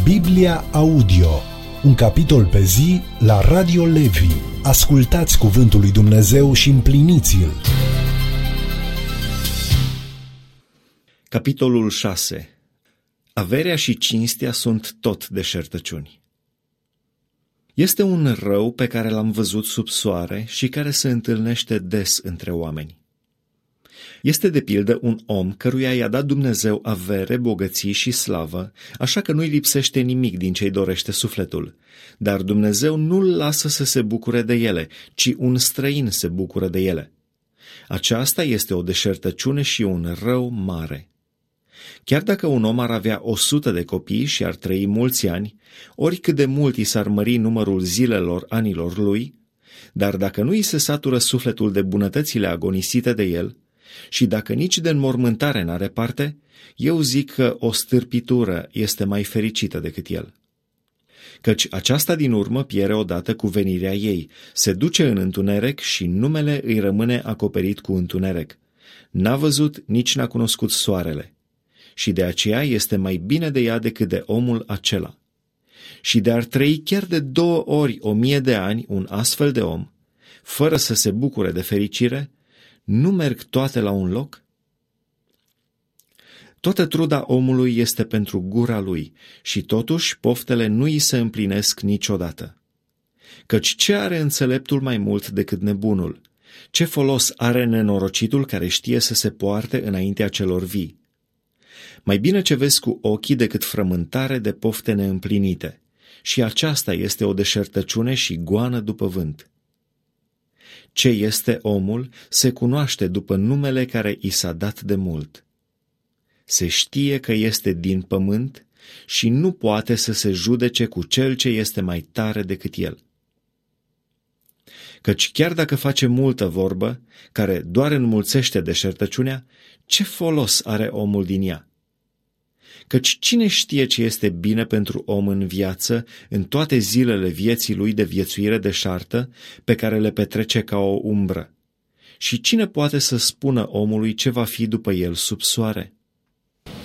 Biblia Audio, un capitol pe zi la Radio Levi. Ascultați cuvântul lui Dumnezeu și împliniți-l. Capitolul 6. Averea și cinstea sunt tot deșertăciuni. Este un rău pe care l-am văzut sub soare și care se întâlnește des între oameni. Este de pildă un om căruia i-a dat Dumnezeu avere, bogății și slavă, așa că nu-i lipsește nimic din ce-i dorește sufletul, dar Dumnezeu nu-l lasă să se bucure de ele, ci un străin se bucură de ele. Aceasta este o deșertăciune și un rău mare. Chiar dacă un om ar avea 100 de copii și ar trăi mulți ani, oricât de mult i s-ar mări numărul zilelor anilor lui, dar dacă nu i se satură sufletul de bunătățile agonisite de el, și dacă nici de înmormântare n-are parte, eu zic că o stârpitură este mai fericită decât el. Căci aceasta din urmă pierde odată cu venirea ei, se duce în întuneric și numele îi rămâne acoperit cu întuneric. N-a văzut, nici n-a cunoscut soarele. Și de aceea este mai bine de ea decât de omul acela. Și de ar trăi chiar de 2 ori 1000 de ani un astfel de om, fără să se bucure de fericire, nu merg toate la un loc? Toată truda omului este pentru gura lui și totuși poftele nu îi se împlinesc niciodată. Căci ce are înțeleptul mai mult decât nebunul? Ce folos are nenorocitul care știe să se poarte înaintea celor vii? Mai bine ce vezi cu ochii decât frământare de pofte neîmplinite, și aceasta este o deșertăciune și goană după vânt. Ce este omul se cunoaște după numele care i s-a dat de mult. Se știe că este din pământ și nu poate să se judece cu cel ce este mai tare decât el. Căci chiar dacă face multă vorbă, care doar înmulțește deșertăciunea, ce folos are omul din ea? Căci cine știe ce este bine pentru om în viață, în toate zilele vieții lui de viețuire deșartă, pe care le petrece ca o umbră? Și cine poate să spună omului ce va fi după el sub soare?